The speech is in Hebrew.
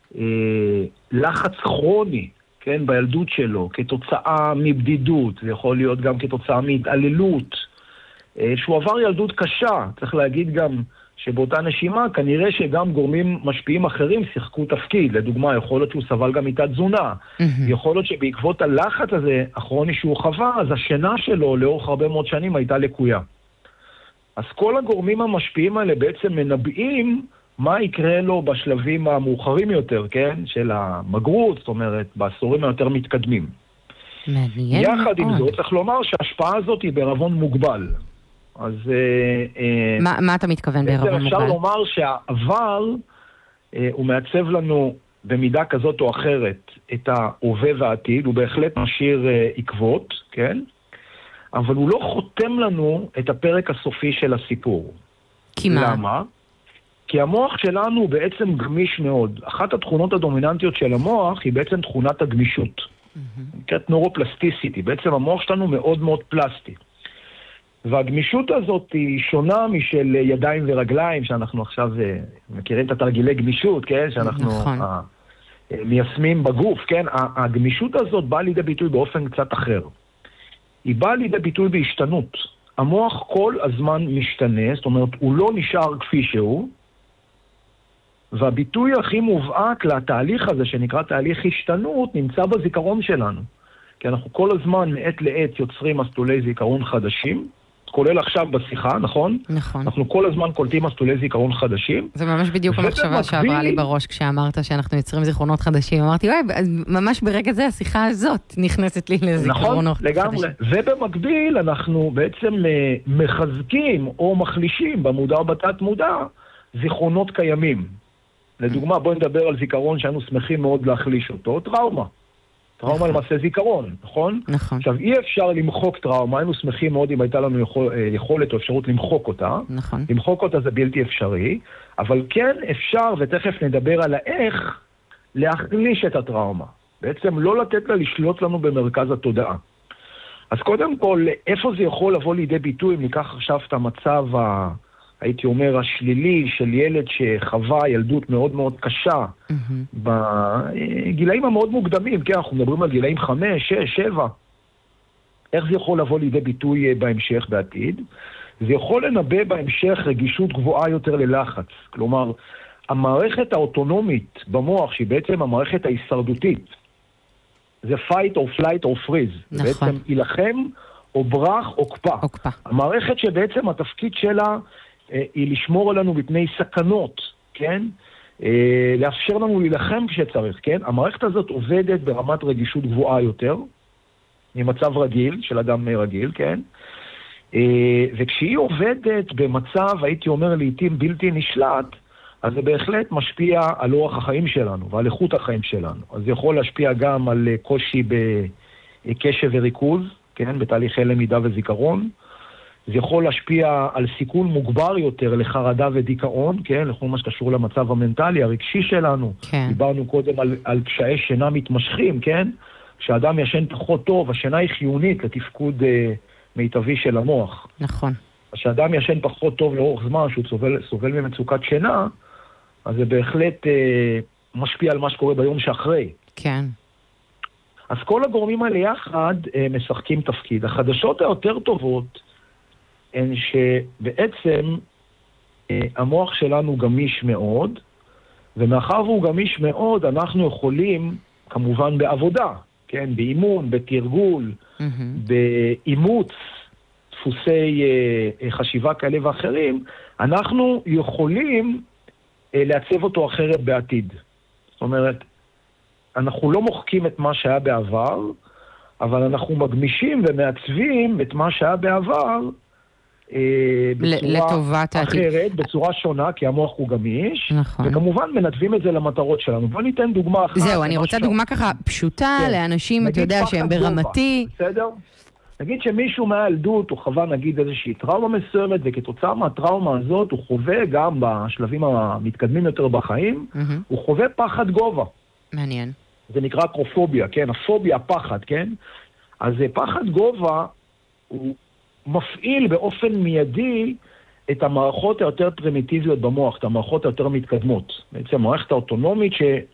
לחץ כרוני, כן, בילדות שלו, כתוצאה מבדידות, זה יכול להיות גם כתוצאה מהתעללות, שהוא עבר ילדות קשה, צריך להגיד גם שבאותה נשימה כנראה שגם גורמים משפיעים אחרים שיחקו תפקיד, לדוגמה יכול להיות שהוא סבל גם מתת תזונה, יכול להיות שבעקבות הלחץ הזה, הכרוני שהוא חווה, אז השינה שלו לאורך הרבה מאוד שנים הייתה לקויה. אז כל הגורמים המשפיעים האלה בעצם מנבאים מה יקרה לו בשלבים המאוחרים יותר, כן? של המגרות, זאת אומרת, בעשורים היותר מתקדמים. מעניין יחד עם מאוד. זאת, צריך לומר שההשפעה הזאת היא בערבון מוגבל. אז מה אתה מתכוון בערבון מוגבל? אפשר לומר שהעבר הוא מעצב לנו במידה כזאת או אחרת את ההווה והעתיד, הוא בהחלט משאיר עקבות, כן? אבל הוא לא חותם לנו את הפרק הסופי של הסיפור. כי מה? למה? כי המוח שלנו הוא בעצם גמיש מאוד. אחת התכונות הדומיננטיות של המוח היא בעצם תכונת הגמישות. נקראת נורופלסטיסיטי. בעצם המוח שלנו מאוד מאוד פלסטי. והגמישות הזאת היא שונה משל ידיים ורגליים, שאנחנו עכשיו מכירים את התרגילי גמישות, כן? שאנחנו נכון. מיישמים בגוף, כן? הגמישות הזאת באה לידי ביטוי באופן קצת אחר. היא באה לידי ביטוי בהשתנות. המוח כל הזמן משתנה, זאת אומרת, הוא לא נשאר כפי שהוא, והביטוי הכי מובהק לתהליך הזה, שנקרא תהליך השתנות, נמצא בזיכרון שלנו. כי אנחנו כל הזמן, מעת לעת, יוצרים מסלולי זיכרון חדשים, כולל עכשיו בשיחה, נכון? נכון. אנחנו כל הזמן קולטים מסלולי זיכרון חדשים. זה ממש בדיוק המחשבה שעברה לי בראש כשאמרת שאנחנו יוצרים זיכרונות חדשים. אמרתי, ממש ברגע זה השיחה הזאת נכנסת לי לזיכרונות חדשים. נכון, לגמרי. ובמקביל אנחנו בעצם מחזקים או מחלישים במודע או בתת מודע זיכרונות קיימים. לדוגמה, בואו נדבר על זיכרון שהיינו שמחים מאוד להחליש אותו, טראומה. טראומה למעשה זיכרון, נכון? נכון. עכשיו, אי אפשר למחוק טראומה, היינו שמחים מאוד אם הייתה לנו יכולת או אפשרות למחוק אותה. נכון. למחוק אותה זה בלתי אפשרי, אבל כן אפשר, ותכף נדבר על האיך, להחליש את הטראומה. בעצם לא לתת לה לשלוט לנו במרכז התודעה. אז קודם כל, איפה זה יכול לבוא לידי ביטוי, אם ניקח עכשיו את המצב הייתי אומר, השלילי של ילד שחווה ילדות מאוד מאוד קשה, בגילאים המאוד מוקדמים, כן, אנחנו מדברים על גילאים 5, 6, 7. איך זה יכול לבוא לידי ביטוי בהמשך, בעתיד? זה יכול לנבא בהמשך רגישות גבוהה יותר ללחץ. כלומר, המערכת האוטונומית במוח, שהיא בעצם המערכת ההישרדותית, זה fight or flight or freeze. נכון. זה בעצם ילחם או ברח או קפא. המערכת שבעצם התפקיד שלה היא לשמור עלינו מפני סכנות, כן? לאפשר לנו להילחם כשצריך, כן? המערכת הזאת עובדת ברמת רגישות גבוהה יותר, ממצב רגיל, של אדם רגיל, כן? וכשהיא עובדת במצב, הייתי אומר לעתים בלתי נשלט, אז זה בהחלט משפיע על אורח החיים שלנו ועל איכות החיים שלנו. אז זה יכול להשפיע גם על קושי בקשב וריכוז, כן? בתהליכי למידה וזיכרון. זה יכול להשפיע על סיכון מוגבר יותר לחרדה ודיכאון, כן? לכל מה שקשור למצב המנטלי, הרגשי שלנו. כן. דיברנו קודם על קשיי שינה מתמשכים, כן? כשאדם ישן פחות טוב, השינה היא חיונית לתפקוד מיטבי של המוח. נכון. כשאדם ישן פחות טוב לאורך זמן, שהוא סובל ממצוקת שינה, אז זה בהחלט משפיע על מה שקורה ביום שאחרי. כן. אז כל הגורמים האלה יחד משחקים תפקיד. החדשות היותר טובות הן שבעצם המוח שלנו גמיש מאוד, ומאחר והוא גמיש מאוד, אנחנו יכולים, כמובן בעבודה, כן? באימון, בתרגול, באימוץ, דפוסי חשיבה כאלה ואחרים, אנחנו יכולים לעצב אותו אחרת בעתיד. זאת אומרת, אנחנו לא מוחקים את מה שהיה בעבר, אבל אנחנו מגמישים ומעצבים את מה שהיה בעבר בצורה אחרת, בצורה שונה, כי המוח הוא גמיש, נכון. וכמובן מנתבים את זה למטרות שלנו. בוא ניתן דוגמה אחת. זהו, אני רוצה דוגמה ככה פשוטה לאנשים, אתה יודע, שהם ברמתי. בסדר? נגיד שמישהו מהילדות הוא חווה נגיד איזושהי טראומה מסוימת, וכתוצאה מהטראומה הזאת הוא חווה גם בשלבים המתקדמים יותר בחיים, הוא חווה פחד גובה. מעניין. זה נקרא אקרופוביה, כן? הפוביה, הפחד, כן? אז פחד גובה הוא מפעיל באופן מיידי את המערכות היותר פרימיטיביות במוח, את המערכות היותר מתקדמות. בעצם המערכת האוטונומית